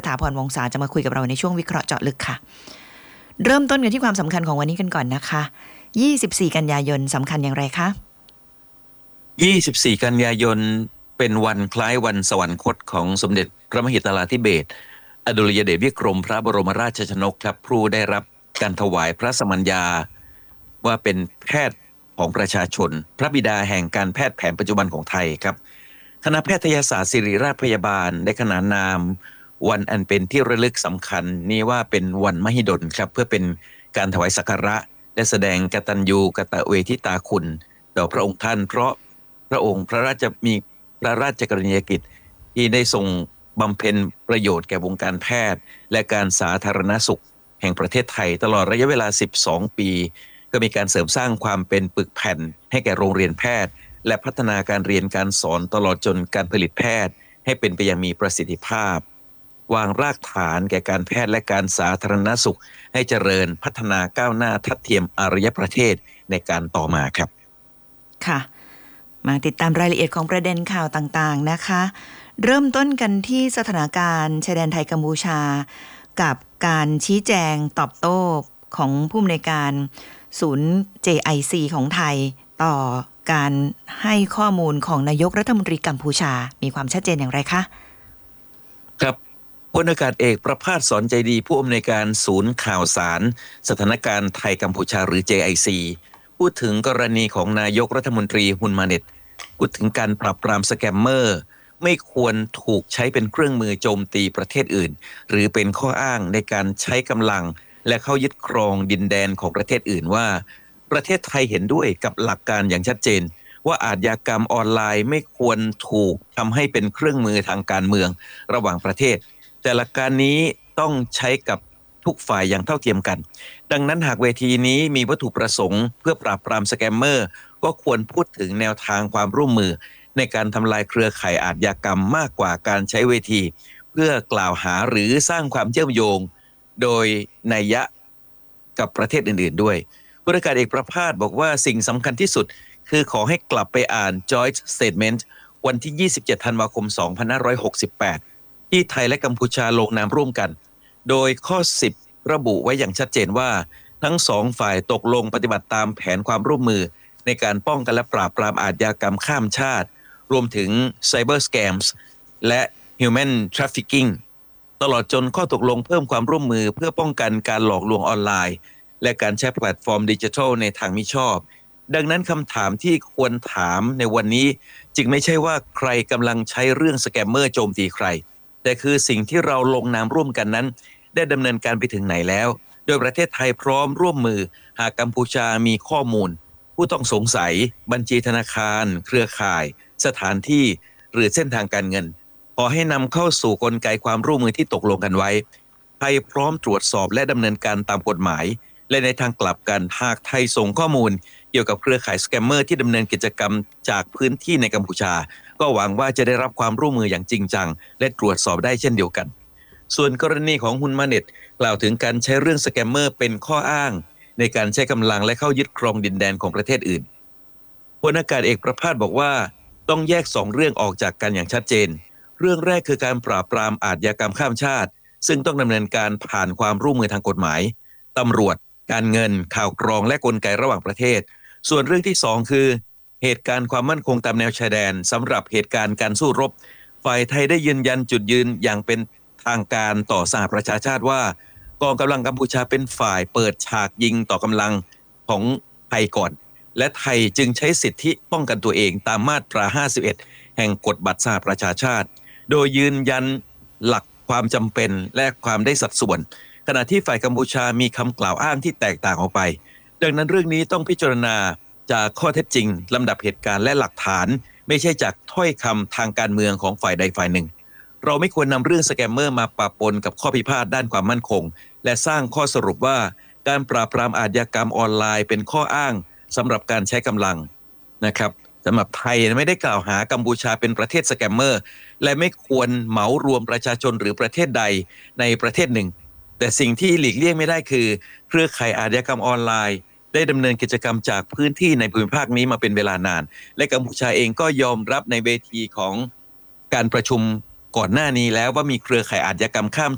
ถาพรวงศาจะมาคุยกับเราในช่วงวิเคราะห์เจาะลึกค่ะเริ่มต้นกันที่ความสำคัญของวันนี้กันก่อนนะคะ24กันยายนสำคัญอย่างไรคะ 24กันยายนเป็นวันคล้ายวันสวรรคตของสมเด็จพระมหิดลาธิเบศรอดุลยเดชวิกรมพระบรมราชชนกครับผู้ได้รับการถวายพระสมัญญาว่าเป็นแพทย์ของประชาชนพระบิดาแห่งการแพทย์แผนปัจจุบันของไทยครับคณะแพทยศาสตร์ศิริราชพยาบาลได้ขนานนามวันอันเป็นที่ระลึกสำคัญนี้ว่าเป็นวันมหิดลครับเพื่อเป็นการถวายสักการะและแสดงกตัญญูกตเวทิตาคุณต่อพระองค์ท่านเพราะพระองค์พระราชกรณียกิจที่ได้ทรงบำเพ็ญประโยชน์แก่วงการแพทย์และการสาธารณสุขแห่งประเทศไทยตลอดระยะเวลา12ปีก็มีการเสริมสร้างความเป็นปึกแผ่นให้แก่โรงเรียนแพทย์และพัฒนาการเรียนการสอนตลอดจนการผลิตแพทย์ให้เป็นไปอย่างมีประสิทธิภาพวางรากฐานแก่การแพทย์และการสาธารณสุขให้เจริญพัฒนาก้าวหน้าทัดเทียมอารยประเทศในการต่อมาครับค่ะมาติดตามรายละเอียดของประเด็นข่าวต่างๆนะคะเริ่มต้นกันที่สถานการณ์ชายแดนไทยกัมพูชากับการชี้แจงตอบโต้ของผู้อำนวยการศูนย์ JIC ของไทยต่อการให้ข้อมูลของนายกรัฐมนตรีกัมพูชามีความชัดเจนอย่างไรคะครับพลอากาศเอกประภาสสอนใจดีผู้อำนวยการศูนย์ข่าวสารสถานการณ์ไทยกัมพูชาหรือ JIC พูดถึงกรณีของนายกรัฐมนตรีฮุนมาเน็ตพูดถึงการปราบปรามสแกมเมอร์ไม่ควรถูกใช้เป็นเครื่องมือโจมตีประเทศอื่นหรือเป็นข้ออ้างในการใช้กำลังและเข้ายึดครองดินแดนของประเทศอื่นว่าประเทศไทยเห็นด้วยกับหลักการอย่างชัดเจนว่าอาชญากรรมออนไลน์ไม่ควรถูกทำให้เป็นเครื่องมือทางการเมืองระหว่างประเทศแต่หลักการนี้ต้องใช้กับทุกฝ่ายอย่างเท่าเทียมกันดังนั้นหากเวทีนี้มีวัตถุประสงค์เพื่อปราบปรามสแกมเมอร์ก็ควรพูดถึงแนวทางความร่วมมือในการทำลายเครือข่ายอาชญากรรมมากกว่าการใช้เวทีเพื่อกล่าวหาหรือสร้างความเชื่อมโยงโดยนัยยะกับประเทศอื่นๆด้วยผู้ว่าการเอกประภาสบอกว่าสิ่งสำคัญที่สุดคือขอให้กลับไปอ่าน Joint Statement วันที่27ธันวาคม2568ที่ไทยและกัมพูชาลงนามร่วมกันโดยข้อ10ระบุไว้อย่างชัดเจนว่าทั้งสองฝ่ายตกลงปฏิบัติตามแผนความร่วมมือในการป้องกันและปราบปรามอาชญากรรมข้ามชาติรวมถึง Cyber Scams และ Human Trafficking ตลอดจนข้อตกลงเพิ่มความร่วมมือเพื่อป้องกันการหลอกลวงออนไลน์และการใช้แพลตฟอร์มดิจิทัลในทางมิชอบดังนั้นคำถามที่ควรถามในวันนี้จึงไม่ใช่ว่าใครกำลังใช้เรื่องสแกมเมอร์โจมตีใครแต่คือสิ่งที่เราลงนามร่วมกันนั้นได้ดำเนินการไปถึงไหนแล้วโดยประเทศไทยพร้อมร่วมมือหากกัมพูชามีข้อมูลผู้ต้องสงสัยบัญชีธนาคารเครือข่ายสถานที่หรือเส้นทางการเงินขอให้นำเข้าสู่กลไกความร่วมมือที่ตกลงกันไว้ไทยพร้อมตรวจสอบและดำเนินการตามกฎหมายและในทางกลับกันหากไทยส่งข้อมูลเกี่ยวกับเครือข่ายสแกมเมอร์ที่ดำเนินกิจกรรมจากพื้นที่ในกัมพูชาก็หวังว่าจะได้รับความร่วมมืออย่างจริงจังและตรวจสอบได้เช่นเดียวกันส่วนกรณีของฮุนมาเน็ตกล่าวถึงการใช้เรื่องสแกมเมอร์เป็นข้ออ้างในการใช้กำลังและเข้ายึดครองดินแดนของประเทศอื่นพลอากาศเอกประภาสบอกว่าต้องแยก2เรื่องออกจากกันอย่างชัดเจนเรื่องแรกคือการปราบปรามอาชญากรรมข้ามชาติซึ่งต้องดำเนินการผ่านความร่วมมือทางกฎหมายตำรวจการเงินข่าวกรองและกลไกระหว่างประเทศส่วนเรื่องที่2คือเหตุการณ์ความมั่นคงตามแนวชายแดนสำหรับเหตุการณ์การสู้รบฝ่ายไทยได้ยืนยันจุดยืนอย่างเป็นทางการต่อสหประชาชาติว่ากองกำลังกัมพูชาเป็นฝ่ายเปิดฉากยิงต่อกำลังของไทยก่อนและไทยจึงใช้สิทธิป้องกันตัวเองตามมาตรา51แห่งกฎบัตรสหประชาชาติโดยยืนยันหลักความจำเป็นและความได้สัดส่วนขณะที่ฝ่ายกัมพูชามีคำกล่าวอ้างที่แตกต่างออกไปดังนั้นเรื่องนี้ต้องพิจารณาจากข้อเท็จจริงลำดับเหตุการณ์และหลักฐานไม่ใช่จากถ้อยคำทางการเมืองของฝ่ายใดฝ่ายหนึ่งเราไม่ควรนำเรื่องสแกมเมอร์มาปะปนกับข้อพิพาทด้านความมั่นคงและสร้างข้อสรุปว่าการปราบปรามอาชญากรรมออนไลน์เป็นข้ออ้างสำหรับการใช้กำลังนะครับสำหรับไทยไม่ได้กล่าวหากัมพูชาเป็นประเทศสแกมเมอร์และไม่ควรเหมารวมประชาชนหรือประเทศใดในประเทศหนึ่งแต่สิ่งที่หลีกเลี่ยงไม่ได้คือเครือข่ายอาชญากรรมออนไลน์ได้ดำเนินกิจกรรมจากพื้นที่ในภูมิภาคนี้มาเป็นเวลานานและกัมพูชาเองก็ยอมรับในเวทีของการประชุมก่อนหน้านี้แล้วว่ามีเครือข่ายอาชญากรรมข้าม